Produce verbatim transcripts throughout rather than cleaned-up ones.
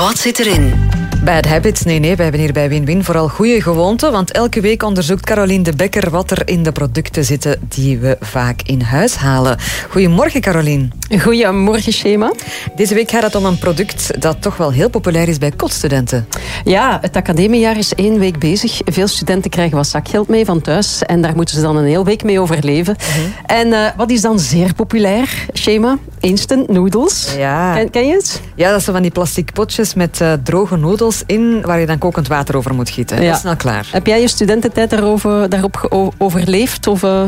Wat zit erin? Bad habits? Nee, nee, we hebben hier bij Win-Win vooral goede gewoonten. Want elke week onderzoekt Caroline de Bekker wat er in de producten zitten die we vaak in huis halen. Goedemorgen, Caroline. Goedemorgen, Shema. Deze week gaat het om een product dat toch wel heel populair is bij kotstudenten. Ja, het academiejaar is één week bezig. Veel studenten krijgen wat zakgeld mee van thuis en daar moeten ze dan een hele week mee overleven. Mm-hmm. En uh, wat is dan zeer populair, Shema? Instant noodles. Ja. Ken, ken je het? Ja, dat zijn van die plastic potjes met uh, droge noedels in, waar je dan kokend water over moet gieten. Ja. Dat is snel klaar. Heb jij je studententijd daarover, daarop ge- overleefd? Of, uh...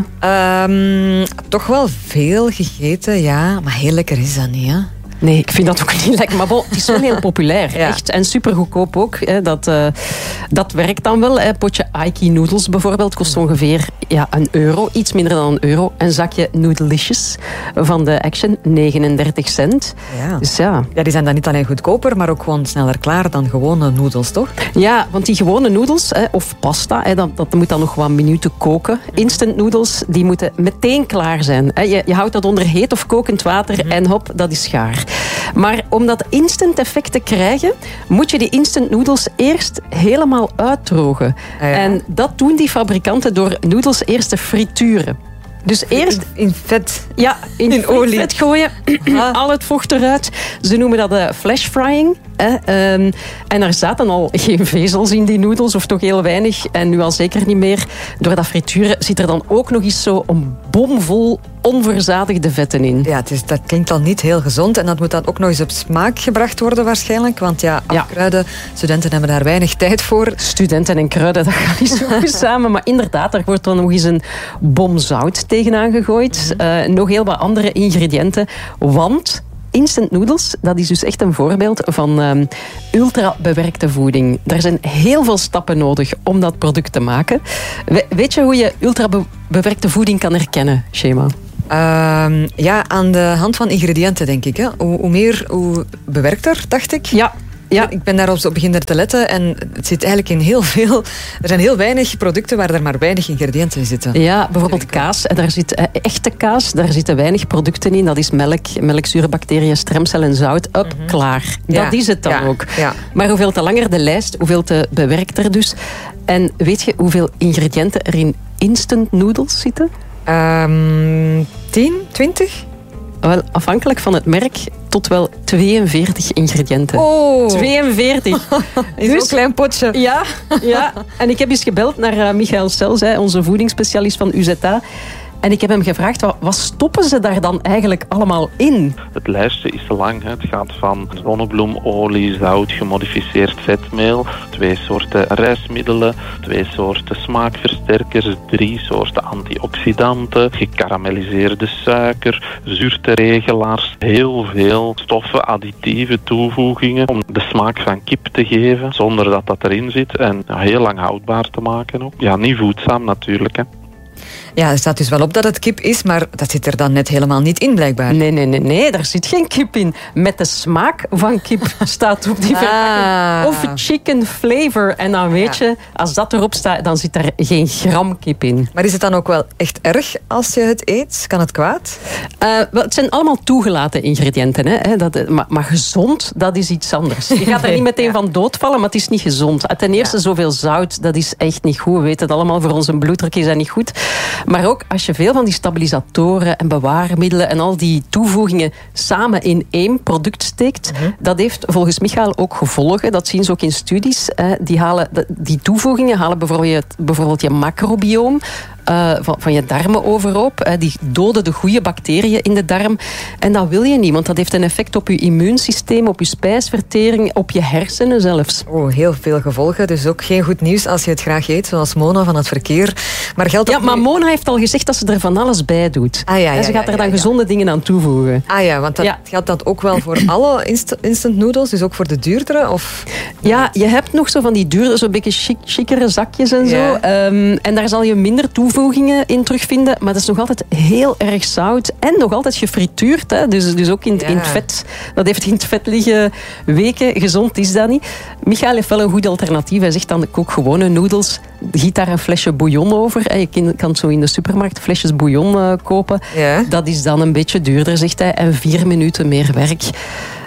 um, toch wel veel gegeten, ja. Maar heel lekker is dat niet, hè? Nee, ik vind dat ook niet lekker. Maar bon, het is wel heel populair. Ja. Echt. En supergoedkoop ook. Hè. Dat, uh, dat werkt dan wel. Een potje Aiki noodles bijvoorbeeld kost ongeveer ja, een euro. Iets minder dan een euro. Een zakje Noodlicious van de Action, negenendertig cent. Ja. Dus ja. Ja, die zijn dan niet alleen goedkoper, maar ook gewoon sneller klaar dan gewone noedels, toch? Ja, want die gewone noedels, hè, of pasta, hè, dat, dat moet dan nog wat minuten koken. Instant noedels, die moeten meteen klaar zijn. Hè. Je, je houdt dat onder heet of kokend water mm-hmm. en hop, dat is gaar. Maar om dat instant effect te krijgen, moet je die instant noodles eerst helemaal uitdrogen. Ah, ja. En dat doen die fabrikanten door noedels eerst te frituren. Dus eerst in, in vet, ja, in, in olie vet gooien, al het vocht eruit. Ze noemen dat uh, flash frying. Hè. Um, en er zaten al geen vezels in die noedels, of toch heel weinig. En nu al zeker niet meer. Door dat frituren zit er dan ook nog eens zo een bomvol onverzadigde vetten in. Ja, het is, dat klinkt al niet heel gezond. En dat moet dan ook nog eens op smaak gebracht worden waarschijnlijk. Want ja, afkruiden, ja. studenten hebben daar weinig tijd voor. Studenten en kruiden, dat gaat niet zo goed samen. Maar inderdaad, daar wordt dan nog eens een bom zout tegenaan gegooid. Mm-hmm. Uh, nog heel wat andere ingrediënten. Want instant noodles, dat is dus echt een voorbeeld van um, ultra-bewerkte voeding. Er zijn heel veel stappen nodig om dat product te maken. We, weet je hoe je ultra-bewerkte voeding kan herkennen, Shema? Uh, ja, aan de hand van ingrediënten, denk ik. Hè? Hoe, hoe meer, hoe bewerkter, dacht ik. Ja. Ja. Ik ben daarop op beginnen te letten en het zit eigenlijk in heel veel... Er zijn heel weinig producten waar er maar weinig ingrediënten in zitten. Ja, bijvoorbeeld kaas. Daar zit uh, echte kaas, daar zitten weinig producten in. Dat is melk, melkzuurbacteriën, stremcel en zout. Up, mm-hmm. klaar. Ja. Dat is het dan ja. ook. Ja. Maar hoeveel te langer de lijst, hoeveel te bewerkter dus. En weet je hoeveel ingrediënten er in instant noodles zitten? Um, tien, twintig? Wel, afhankelijk van het merk tot wel tweeënveertig ingrediënten. Oh. tweeënveertig. Is dus, een klein potje. Ja, ja. En ik heb eens gebeld naar uh, Michael Sels, hè, onze voedingsspecialist van U Z A. En ik heb hem gevraagd, wat, wat stoppen ze daar dan eigenlijk allemaal in? Het lijstje is te lang. Hè. Het gaat van zonnebloemolie, zout, gemodificeerd vetmeel, twee soorten rijstmiddelen, twee soorten smaakversterkers, drie soorten antioxidanten, gekarameliseerde suiker, zuurteregelaars, heel veel stoffen, additieven, toevoegingen om de smaak van kip te geven zonder dat dat erin zit en ja, heel lang houdbaar te maken ook. Ja, niet voedzaam natuurlijk, hè. Ja, er staat dus wel op dat het kip is, maar dat zit er dan net helemaal niet in, blijkbaar. Nee, nee, nee, nee, daar zit geen kip in. Met de smaak van kip staat op die verpakking. Ah. Of chicken flavor. En dan weet ja. je, als dat erop staat, dan zit er geen gram kip in. Maar is het dan ook wel echt erg als je het eet? Kan het kwaad? Uh, wel, het zijn allemaal toegelaten ingrediënten. Hè? Dat, maar, maar gezond, dat is iets anders. Je gaat er niet meteen ja. van doodvallen, maar het is niet gezond. Ten eerste, ja. zoveel zout, dat is echt niet goed. We weten het allemaal, voor onze bloeddruk is dat niet goed. Maar ook als je veel van die stabilisatoren en bewaarmiddelen en al die toevoegingen samen in één product steekt, mm-hmm. dat heeft volgens Michael ook gevolgen. Dat zien ze ook in studies. Die, halen, die toevoegingen halen bijvoorbeeld, bijvoorbeeld je macrobioom Uh, van, van je darmen overhoop. Uh, die doden de goede bacteriën in de darm. En dat wil je niet, want dat heeft een effect op je immuunsysteem, op je spijsvertering, op je hersenen zelfs. Oh, heel veel gevolgen. Dus ook geen goed nieuws als je het graag eet, zoals Mona van het verkeer. Maar geldt ja, maar nu... Mona heeft al gezegd dat ze er van alles bij doet. Ah, ja, ja, en ze gaat ja, er dan ja, ja. gezonde dingen aan toevoegen. Ah ja, want dat ja. geldt dat ook wel voor alle inst- instant noodles, dus ook voor de duurdere? Of... Ja, je hebt nog zo van die duurdere, zo'n beetje chic, chicere zakjes en zo. Ja. Um, en daar zal je minder toevoegingen in terugvinden, maar dat is nog altijd heel erg zout en nog altijd gefrituurd. Hè? Dus, dus ook in, ja. in het vet. Dat heeft in het vet liggen weken. Gezond is dat niet. Michael heeft wel een goed alternatief. Hij zegt dan, kook gewone noedels, giet daar een flesje bouillon over. Je kan zo in de supermarkt flesjes bouillon uh, kopen. Ja. Dat is dan een beetje duurder, zegt hij. En vier minuten meer werk.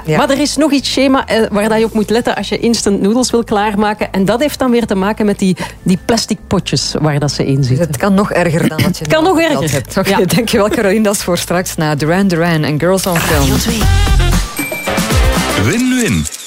Ja. Maar er is nog iets schema eh, waar je op moet letten als je instant noodles wil klaarmaken. En dat heeft dan weer te maken met die, die plastic potjes waar dat ze in zitten. Dus het kan nog erger dan wat je het kan nog erger hebt. Oké, okay, ja. Dankjewel Caroline. Dat is voor straks na Duran Duran en Girls on Film. Win-win.